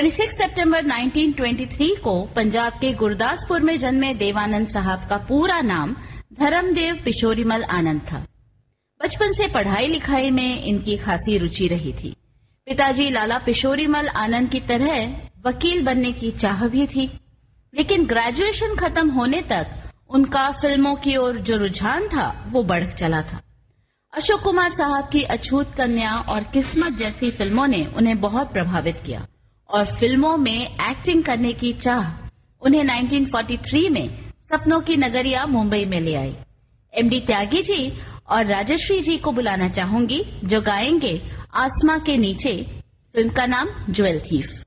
26 सितंबर 1923 को पंजाब के गुरदासपुर में जन्मे देवानंद साहब का पूरा नाम धर्मदेव पिशोरीमल आनंद था। बचपन से पढ़ाई लिखाई में इनकी खासी रुचि रही थी। पिताजी लाला पिशोरीमल आनंद की तरह वकील बनने की चाह भी थी, लेकिन ग्रेजुएशन खत्म होने तक उनका फिल्मों की ओर जो रुझान था वो बढ़ चला था। अशोक कुमार साहब की अछूत कन्या और किस्मत जैसी फिल्मों ने उन्हें बहुत प्रभावित किया और फिल्मों में एक्टिंग करने की चाह उन्हें 1943 में सपनों की नगरिया मुंबई में ले आई। एमडी त्यागी जी और राजश्री जी को बुलाना चाहूंगी जो गाएंगे आसमां के नीचे, फिल्म का नाम ज्वेल थीफ।